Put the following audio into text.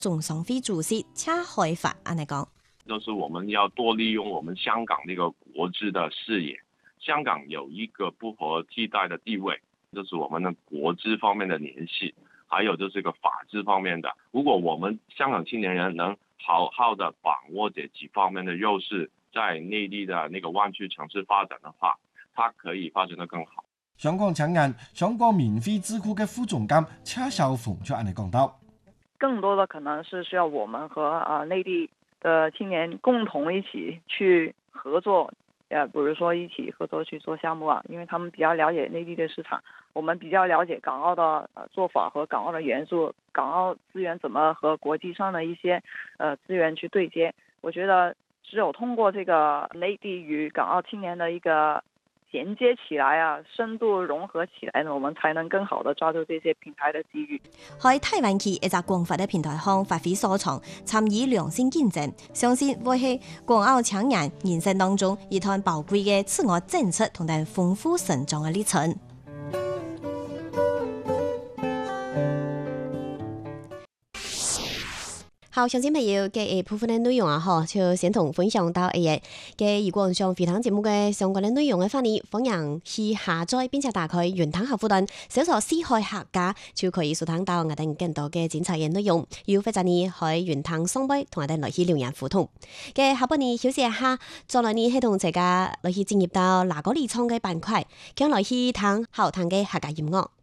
總商會主席車海發安尼講， 就是我們要多利用我們香港呢個國際的視野。香港有一個不可替代的地位，就是我們的國際方面的聯繫，還有就是個法治方面的。如果我們香港青年人能好好的把握這幾方面的優勢，在內地的那個灣區城市發展的話，它可以發展得更好。 香港青年香港免費智庫嘅副總監車少鳳就安尼講到， 更多的可能是需要我們和內地的青年共同一起去合作，比如說一起合作去做項目啊，因為他們比較了解內地的市場，我們比較了解港澳的做法和港澳的元素，港澳資源怎麼和國際上的一些資源去對接。我覺得只有通過這個內地與港澳青年的一個銜接起來啊，深度融合起來呢，我們才能更好的抓住這些平台的機遇。 喺台灣區一個廣闊的平台上發揮所長，參與良性競爭，相信會係港澳青年人生當中一段寶貴嘅自我展示同埋豐富成長嘅歷程。好，相信朋友嘅部分嘅內容啊，就先同分享到嘅如果想回聽節目嘅相關嘅內容嘅話呢，歡迎去下載並且打開雲端客戶端，搜索四海客家就可以收聽到我哋更多嘅精彩嘅內容。要或者呢喺雲端上邊同我哋來去留言互動。嘅下半年休息一下，再來呢係同大家來去進入到哪個理創嘅板塊，將來去聽好聽嘅客家音樂。